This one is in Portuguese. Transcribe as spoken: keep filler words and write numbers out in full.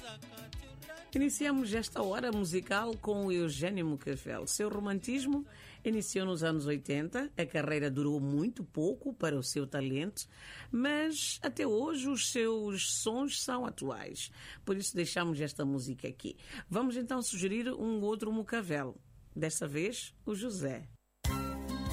Iniciamos esta hora musical com o Eugênio Mocavel. Seu romantismo iniciou nos anos oitenta, a carreira durou muito pouco para o seu talento, mas até hoje os seus sons são atuais. Por isso deixamos esta música aqui. Vamos então sugerir um outro Mocavel, desta vez o José.